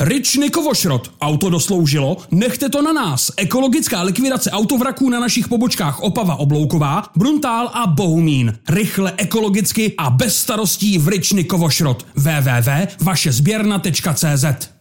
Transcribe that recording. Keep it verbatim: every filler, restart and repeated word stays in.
Rycznikovošrot. Auto dosloužilo? Nechte to na nás. Ekologická likvidace autovraků na našich pobočkách Opava Oblouková, Bruntál a Bohumín. Rychle, ekologicky a bez starostí v Rycznikovošrot. w w w tečka vaše sběrna tečka cé zet